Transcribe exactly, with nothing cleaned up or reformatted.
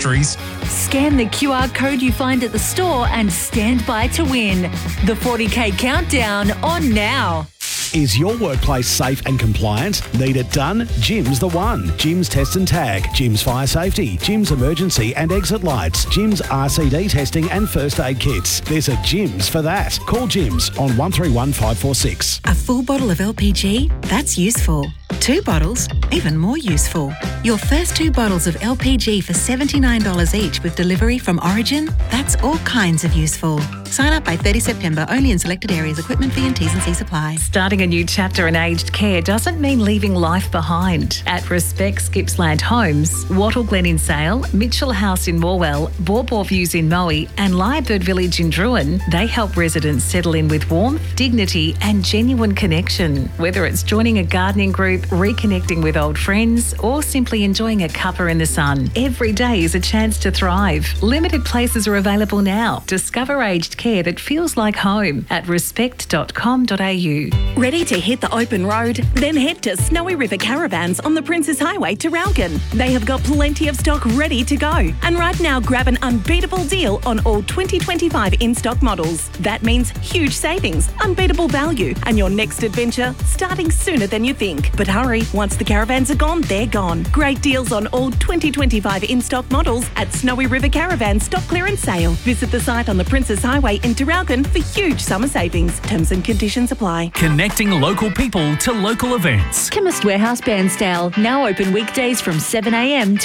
accessories. Scan the Q R code you find at the store and stand by to win. The forty K Countdown on now. Is your workplace safe and compliant? Need it done? Jim's the one. Jim's Test and Tag, Jim's Fire Safety, Jim's Emergency and Exit Lights, Jim's R C D testing and first aid kits. There's a Jim's for that. Call Jim's on one three one five four six. A full bottle of L P G? That's useful. Two bottles? Even more useful. Your first two bottles of L P G for seventy-nine dollars each with delivery from Origin? That's all kinds of useful. Sign up by thirtieth September, only in selected areas. Equipment fee and T's and C's apply. Starting a new chapter in aged care doesn't mean leaving life behind. At Respect Gippsland Homes, Wattle Glen in Sale, Mitchell House in Morwell, Bawbaw Views in Moe and Lyrebird Village in Druin, they help residents settle in with warmth, dignity and genuine connection. Whether it's joining a gardening group, reconnecting with old friends or simply enjoying a cuppa in the sun, every day is a chance to thrive. Limited places are available now. Discover aged care that feels like home at respect dot com dot a u. Ready to hit the open road? Then head to Snowy River Caravans on the Princes Highway to Ralgan. They have got plenty of stock ready to go. And right now, grab an unbeatable deal on all twenty twenty-five in-stock models. That means huge savings, unbeatable value, and your next adventure starting sooner than you think. But hurry, once the caravans are gone, they're gone. Great deals on all twenty twenty-five in-stock models at Snowy River Caravan stock clearance sale. Visit the site on the Princes Highway in Traralgon for huge summer savings. Terms and conditions apply. Connecting local people to local events. Chemist Warehouse Bairnsdale, now open weekdays from seven a m to